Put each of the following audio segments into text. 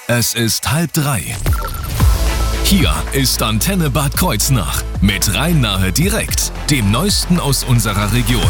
Es ist 2:30. Hier ist Antenne Bad Kreuznach mit Rhein-Nahe direkt, dem Neuesten aus unserer Region.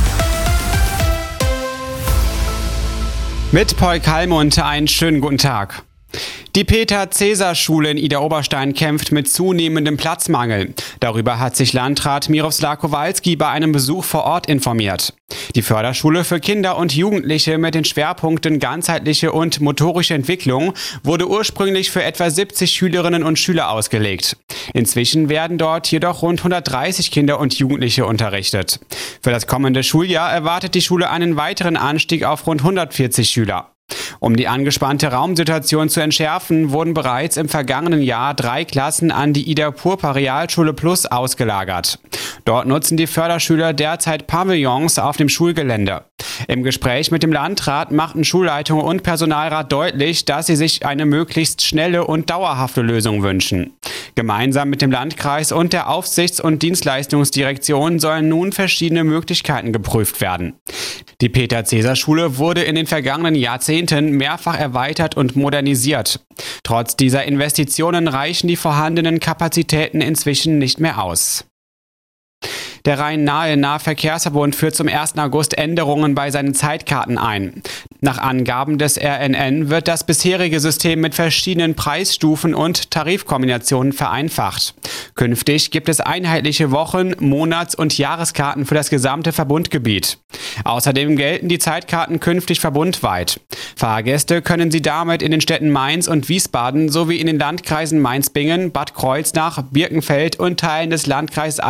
Mit Paul Kallmund einen schönen guten Tag. Die Peter-Cäsar-Schule in Idar-Oberstein kämpft mit zunehmendem Platzmangel. Darüber hat sich Landrat Miroslav Kowalski bei einem Besuch vor Ort informiert. Die Förderschule für Kinder und Jugendliche mit den Schwerpunkten ganzheitliche und motorische Entwicklung wurde ursprünglich für etwa 70 Schülerinnen und Schüler ausgelegt. Inzwischen werden dort jedoch rund 130 Kinder und Jugendliche unterrichtet. Für das kommende Schuljahr erwartet die Schule einen weiteren Anstieg auf rund 140 Schüler. Um die angespannte Raumsituation zu entschärfen, wurden bereits im vergangenen Jahr 3 Klassen an die Ida Purpa Realschule Plus ausgelagert. Dort nutzen die Förderschüler derzeit Pavillons auf dem Schulgelände. Im Gespräch mit dem Landrat machten Schulleitung und Personalrat deutlich, dass sie sich eine möglichst schnelle und dauerhafte Lösung wünschen. Gemeinsam mit dem Landkreis und der Aufsichts- und Dienstleistungsdirektion sollen nun verschiedene Möglichkeiten geprüft werden. Die Peter-Cäsar-Schule wurde in den vergangenen Jahrzehnten mehrfach erweitert und modernisiert. Trotz dieser Investitionen reichen die vorhandenen Kapazitäten inzwischen nicht mehr aus. Der Rhein-Nahe Nahverkehrsverbund führt zum 1. August Änderungen bei seinen Zeitkarten ein. Nach Angaben des RNN wird das bisherige System mit verschiedenen Preisstufen und Tarifkombinationen vereinfacht. Künftig gibt es einheitliche Wochen-, Monats- und Jahreskarten für das gesamte Verbundgebiet. Außerdem gelten die Zeitkarten künftig verbundweit. Fahrgäste können sie damit in den Städten Mainz und Wiesbaden sowie in den Landkreisen Mainz-Bingen, Bad Kreuznach, Birkenfeld und Teilen des Landkreises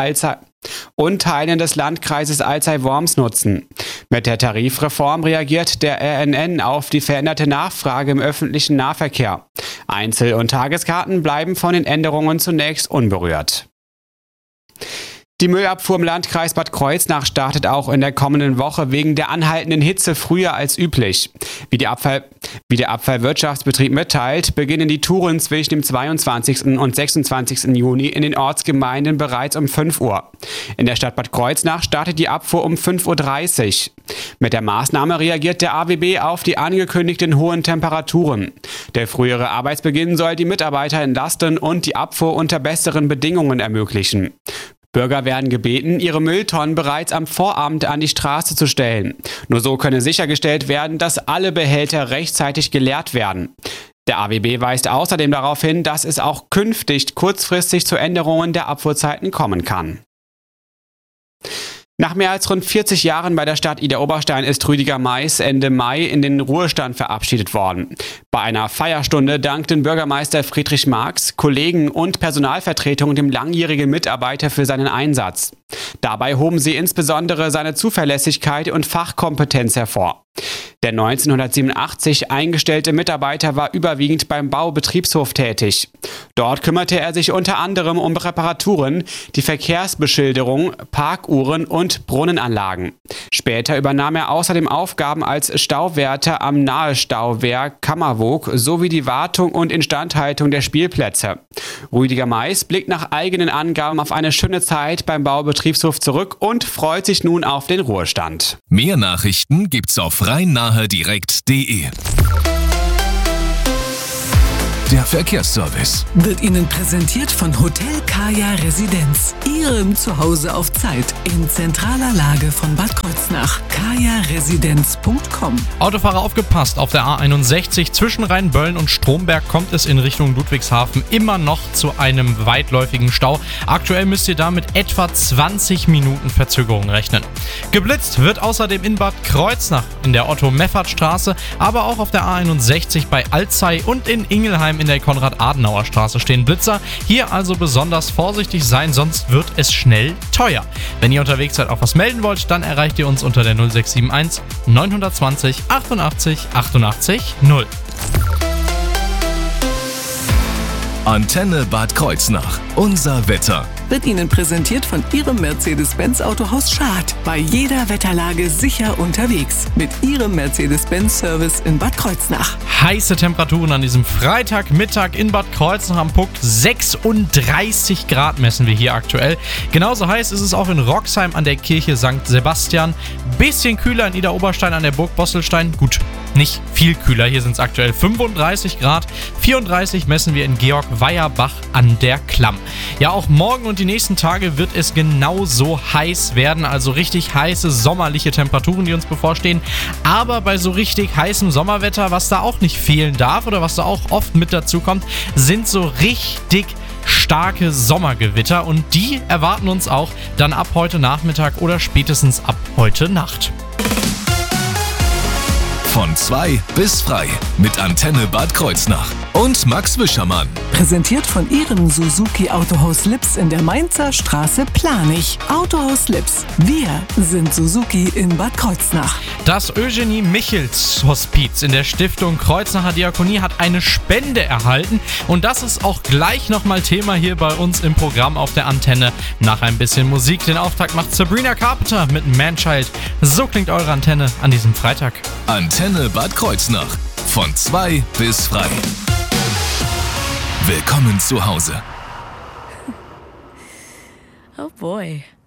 Alzey-Worms nutzen. Mit der Tarifreform reagiert der RNN auf die veränderte Nachfrage im öffentlichen Nahverkehr. Einzel- und Tageskarten bleiben von den Änderungen zunächst unberührt. Die Müllabfuhr im Landkreis Bad Kreuznach startet auch in der kommenden Woche wegen der anhaltenden Hitze früher als üblich. Wie der Abfallwirtschaftsbetrieb mitteilt, beginnen die Touren zwischen dem 22. und 26. Juni in den Ortsgemeinden bereits um 5 Uhr. In der Stadt Bad Kreuznach startet die Abfuhr um 5:30 Uhr. Mit der Maßnahme reagiert der AWB auf die angekündigten hohen Temperaturen. Der frühere Arbeitsbeginn soll die Mitarbeiter entlasten und die Abfuhr unter besseren Bedingungen ermöglichen. Bürger werden gebeten, ihre Mülltonnen bereits am Vorabend an die Straße zu stellen. Nur so könne sichergestellt werden, dass alle Behälter rechtzeitig geleert werden. Der AWB weist außerdem darauf hin, dass es auch künftig kurzfristig zu Änderungen der Abfuhrzeiten kommen kann. Nach mehr als rund 40 Jahren bei der Stadt Idar-Oberstein ist Rüdiger Mais Ende Mai in den Ruhestand verabschiedet worden. Bei einer Feierstunde dankten Bürgermeister Friedrich Marx, Kollegen und Personalvertretung dem langjährigen Mitarbeiter für seinen Einsatz. Dabei hoben sie insbesondere seine Zuverlässigkeit und Fachkompetenz hervor. Der 1987 eingestellte Mitarbeiter war überwiegend beim Baubetriebshof tätig. Dort kümmerte er sich unter anderem um Reparaturen, die Verkehrsbeschilderung, Parkuhren und Brunnenanlagen. Später übernahm er außerdem Aufgaben als Stauwärter am Nahestauwerk Kammerwoog sowie die Wartung und Instandhaltung der Spielplätze. Rüdiger Mais blickt nach eigenen Angaben auf eine schöne Zeit beim Baubetriebshof zurück und freut sich nun auf den Ruhestand. Mehr Nachrichten gibt's auf rhein-nahe-direkt.de. Der Verkehrsservice wird Ihnen präsentiert von Hotel Kaya Residenz. Ihrem Zuhause auf Zeit in zentraler Lage von Bad Kreuznach. kajaresidenz.com. Autofahrer aufgepasst, auf der A61 zwischen Rheinböllen und Stromberg kommt es in Richtung Ludwigshafen immer noch zu einem weitläufigen Stau. Aktuell müsst ihr da mit etwa 20 Minuten Verzögerung rechnen. Geblitzt wird außerdem in Bad Kreuznach in der Otto-Meffert-Straße, aber auch auf der A61 bei Alzey und in Ingelheim in der Konrad-Adenauer-Straße stehen Blitzer. Hier also besonders vorsichtig sein, sonst wird es schnell teuer. Wenn ihr unterwegs seid, auch was melden wollt, dann erreicht ihr uns unter der 0671 920 88 88 0. Antenne Bad Kreuznach. Unser Wetter. Wird Ihnen präsentiert von Ihrem Mercedes-Benz Autohaus Schad. Bei jeder Wetterlage sicher unterwegs. Mit Ihrem Mercedes-Benz-Service in Bad Kreuznach. Heiße Temperaturen an diesem Freitagmittag in Bad Kreuznach am Puck. 36 Grad messen wir hier aktuell. Genauso heiß ist es auch in Roxheim an der Kirche St. Sebastian. Bisschen kühler in Idar-Oberstein an der Burg Bosselstein. Gut, nicht viel kühler. Hier sind es aktuell 35 Grad, 34 messen wir in Georg-Weierbach an der Klamm. Ja, auch morgen und die nächsten Tage wird es genauso heiß werden, also richtig heiße sommerliche Temperaturen, die uns bevorstehen. Aber bei so richtig heißem Sommerwetter, was da auch nicht fehlen darf oder was da auch oft mit dazu kommt, sind so richtig starke Sommergewitter und die erwarten uns auch dann ab heute Nachmittag oder spätestens ab heute Nacht. Von 2 bis frei mit Antenne Bad Kreuznach und Max Wischermann. Präsentiert von Ihrem Suzuki Autohaus Lips in der Mainzer Straße Planich. Autohaus Lips. Wir sind Suzuki in Bad Kreuznach. Das Eugenie Michels Hospiz in der Stiftung Kreuznacher Diakonie hat eine Spende erhalten und das ist auch gleich nochmal Thema hier bei uns im Programm auf der Antenne. Nach ein bisschen Musik, den Auftakt macht Sabrina Carpenter mit Manchild. So klingt eure Antenne an diesem Freitag. Antenne Bad Kreuznach. Von 2 bis frei. Willkommen zu Hause. Oh boy.